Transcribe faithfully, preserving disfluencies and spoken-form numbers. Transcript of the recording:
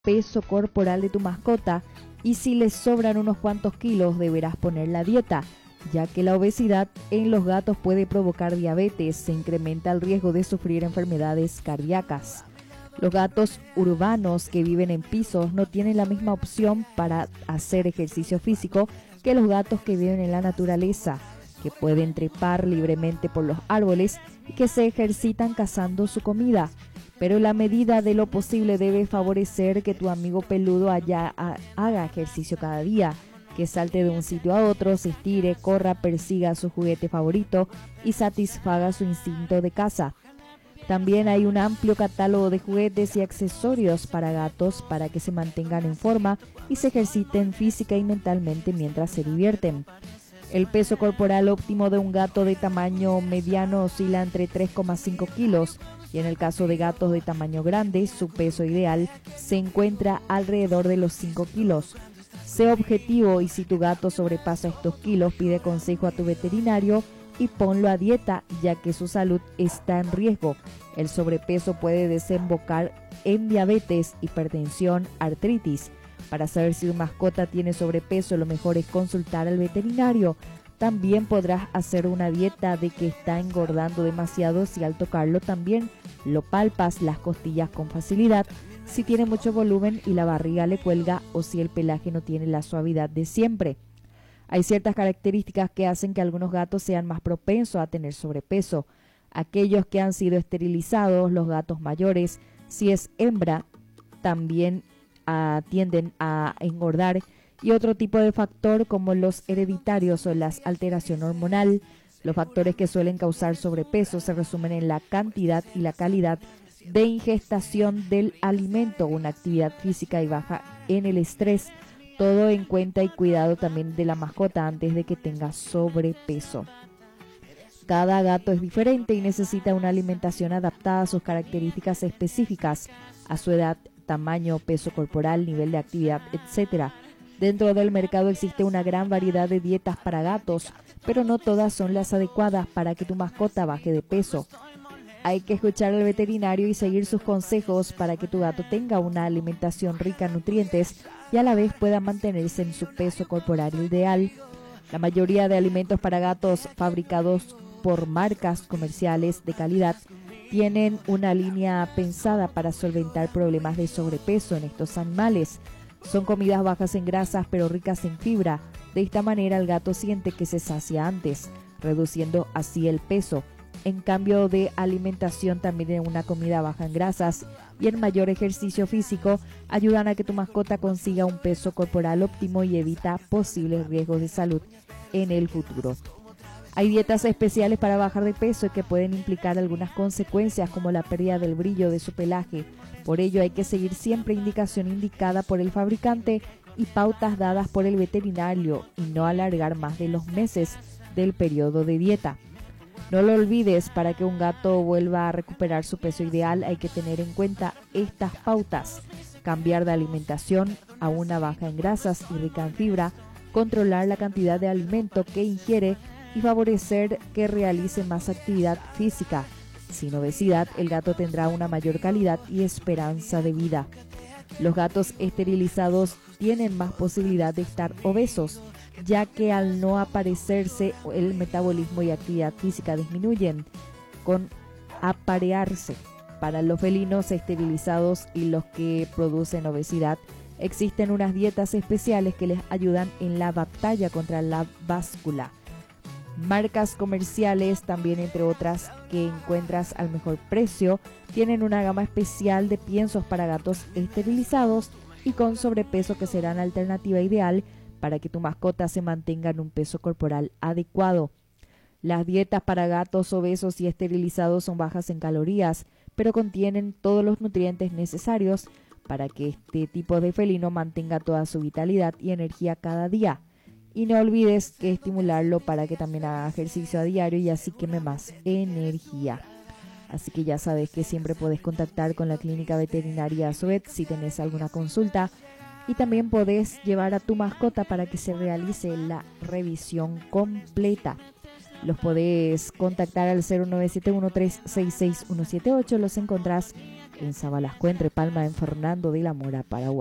peso corporal de tu mascota y si les sobran unos cuantos kilos deberás poner la dieta, ya que la obesidad en los gatos puede provocar diabetes, se incrementa el riesgo de sufrir enfermedades cardíacas. Los gatos urbanos que viven en pisos no tienen la misma opción para hacer ejercicio físico que los gatos que viven en la naturaleza, que pueden trepar libremente por los árboles y que se ejercitan cazando su comida. Pero en la medida de lo posible debe favorecer que tu amigo peludo haya, a, haga ejercicio cada día, que salte de un sitio a otro, se estire, corra, persiga su juguete favorito y satisfaga su instinto de caza. También hay un amplio catálogo de juguetes y accesorios para gatos para que se mantengan en forma y se ejerciten física y mentalmente mientras se divierten. El peso corporal óptimo de un gato de tamaño mediano oscila entre tres coma cinco kilos y en el caso de gatos de tamaño grande, su peso ideal se encuentra alrededor de los cinco kilos. Sé objetivo y si tu gato sobrepasa estos kilos, pide consejo a tu veterinario y ponlo a dieta, ya que su salud está en riesgo. El sobrepeso puede desembocar en diabetes, hipertensión, artritis. Para saber si tu mascota tiene sobrepeso, lo mejor es consultar al veterinario. También podrás hacer una dieta de que está engordando demasiado si al tocarlo también lo palpas las costillas con facilidad, si tiene mucho volumen y la barriga le cuelga o si el pelaje no tiene la suavidad de siempre. Hay ciertas características que hacen que algunos gatos sean más propensos a tener sobrepeso. Aquellos que han sido esterilizados, los gatos mayores, si es hembra, también uh, tienden a engordar, y otro tipo de factor como los hereditarios o la alteración hormonal. Los factores que suelen causar sobrepeso se resumen en la cantidad y la calidad de ingestación del alimento, una actividad física y baja en el estrés, todo en cuenta y cuidado también de la mascota antes de que tenga sobrepeso. Cada gato es diferente y necesita una alimentación adaptada a sus características específicas, a su edad, tamaño, peso corporal, nivel de actividad, etcétera. Dentro del mercado existe una gran variedad de dietas para gatos, pero no todas son las adecuadas para que tu mascota baje de peso. Hay que escuchar al veterinario y seguir sus consejos para que tu gato tenga una alimentación rica en nutrientes y a la vez pueda mantenerse en su peso corporal ideal. La mayoría de alimentos para gatos fabricados por marcas comerciales de calidad tienen una línea pensada para solventar problemas de sobrepeso en estos animales. Son comidas bajas en grasas pero ricas en fibra. De esta manera el gato siente que se sacia antes, reduciendo así el peso. En cambio de alimentación, también en una comida baja en grasas y en mayor ejercicio físico ayudan a que tu mascota consiga un peso corporal óptimo y evita posibles riesgos de salud en el futuro. Hay dietas especiales para bajar de peso y que pueden implicar algunas consecuencias como la pérdida del brillo de su pelaje. Por ello hay que seguir siempre indicación indicada por el fabricante y pautas dadas por el veterinario y no alargar más de los meses del periodo de dieta. No lo olvides, para que un gato vuelva a recuperar su peso ideal hay que tener en cuenta estas pautas: cambiar de alimentación a una baja en grasas y rica en fibra, controlar la cantidad de alimento que ingiere y favorecer que realice más actividad física. Sin obesidad, el gato tendrá una mayor calidad y esperanza de vida. Los gatos esterilizados tienen más posibilidad de estar obesos, ya que al no aparecerse el metabolismo y actividad física disminuyen con aparearse. Para los felinos esterilizados y los que producen obesidad, existen unas dietas especiales que les ayudan en la batalla contra la báscula. Marcas comerciales, también entre otras que encuentras al mejor precio, tienen una gama especial de piensos para gatos esterilizados y con sobrepeso que serán la alternativa ideal para que tu mascota se mantenga en un peso corporal adecuado. Las dietas para gatos obesos y esterilizados son bajas en calorías, pero contienen todos los nutrientes necesarios para que este tipo de felino mantenga toda su vitalidad y energía cada día. Y no olvides que estimularlo para que también haga ejercicio a diario y así queme más energía. Así que ya sabes que siempre puedes contactar con la clínica veterinaria Azovet si tenés alguna consulta. Y también podés llevar a tu mascota para que se realice la revisión completa. Los podés contactar al cero nueve siete uno tres seis seis uno siete ocho. Los encontrás en Sabalasco, entre Palma, en Fernando de la Mora, Paraguay.